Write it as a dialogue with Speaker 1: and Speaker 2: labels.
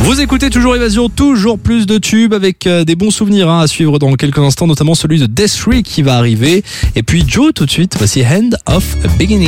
Speaker 1: Vous écoutez toujours Évasion, toujours plus de tubes avec des bons souvenirs à suivre dans quelques instants, notamment celui de Death Free qui va arriver. Et puis Joe tout de suite, voici End of a Beginning.